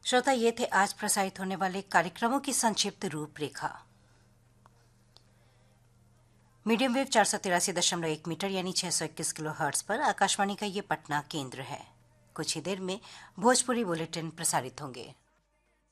श्रोता, ये थे आज प्रसारित होने वाले कार्यक्रमों की संक्षिप्त रूपरेखा। मीडियम वेव 483.1 मीटर यानी 621 किलो हर्ट्ज पर आकाशवाणी का ये पटना केंद्र है। कुछ ही देर में भोजपुरी बुलेटिन प्रसारित होंगे।